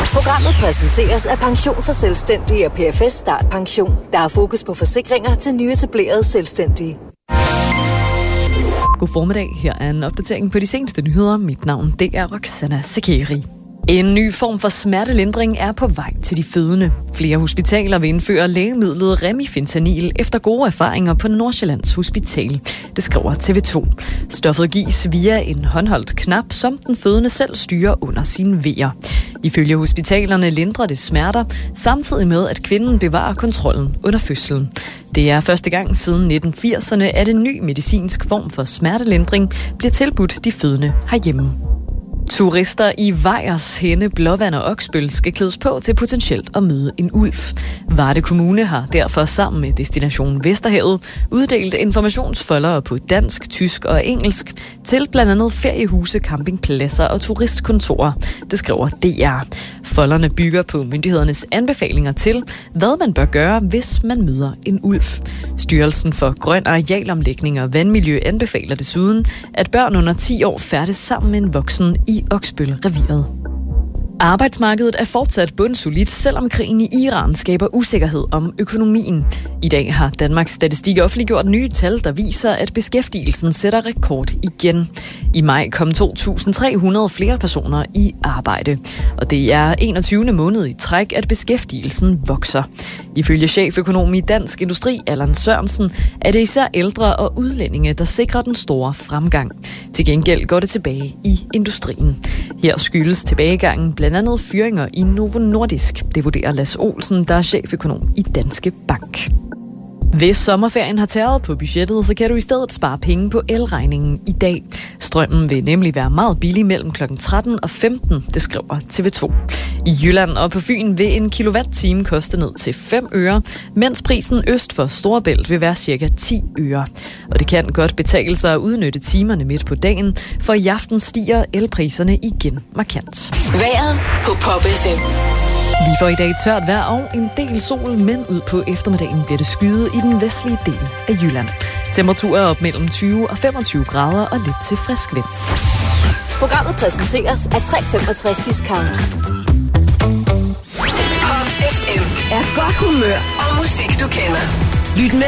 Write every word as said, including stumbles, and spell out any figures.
Programmet præsenteres af Pension for Selvstændige og P F S Start Pension. Der er fokus på forsikringer til nyetablerede selvstændige. God formiddag. Her er en opdatering på de seneste nyheder. Mit navn det er Roxana Sakeri. En ny form for smertelindring er på vej til de fødende. Flere hospitaler vil indføre lægemidlet Remifentanil efter gode erfaringer på Nordsjællands Hospital. Det skriver T V to. Stoffet gives via en håndholdt knap, som den fødende selv styrer under sine vejer. Ifølge hospitalerne lindrer det smerter, samtidig med at kvinden bevarer kontrollen under fødslen. Det er første gang siden nitten firserne, at en ny medicinsk form for smertelindring bliver tilbudt de fødende herhjemme. Turister i Vejers, Henne, Blåvand og Oksbøl skal klædes på til potentielt at møde en ulv. Varde Kommune har derfor sammen med Destination Vesterhavet uddelt informationsfolder på dansk, tysk og engelsk til blandt andet feriehuse, campingpladser og turistkontorer. Det skriver D R. Folderne bygger på myndighedernes anbefalinger til, hvad man bør gøre, hvis man møder en ulv. Styrelsen for Grøn Arealomlægning og Vandmiljø anbefaler desuden, at børn under ti år færdes sammen med en voksen i Oksbøl-reviret. Arbejdsmarkedet er fortsat bundsolidt, selvom krigen i Iran skaber usikkerhed om økonomien. I dag har Danmarks Statistik offentliggjort nye tal, der viser, at beskæftigelsen sætter rekord igen. I maj kom to tusind tre hundrede flere personer i arbejde, og det er enogtyvende måned i træk, at beskæftigelsen vokser. Ifølge cheføkonom i Dansk Industri, Allan Sørensen, er det især ældre og udlændinge, der sikrer den store fremgang. Til gengæld går det tilbage i industrien. Her skyldes tilbagegangen blandt andet fyringer i Novo Nordisk. Det vurderer Lasse Olsen, der er cheføkonom i Danske Bank. Hvis sommerferien har tæret på budgettet, så kan du i stedet spare penge på elregningen i dag. Strømmen vil nemlig være meget billig mellem klokken tretten og femten, det skriver T V to. I Jylland og på Fyn vil en kilowatt-time koste ned til fem øre, mens prisen øst for Storebælt vil være cirka ti øre. Og det kan godt betale sig at udnytte timerne midt på dagen, for i aften stiger elpriserne igen markant. Vejret på Pop F M. Vi får i dag tørt vejr og en del sol, men ud på eftermiddagen bliver det skyet i den vestlige del af Jylland. Temperaturer er op mellem tyve og femogtyve grader og lidt til frisk vind. Programmet præsenteres af tre femogtres Discount. Pop F M er godt humør og musik, du kender. Lyt med.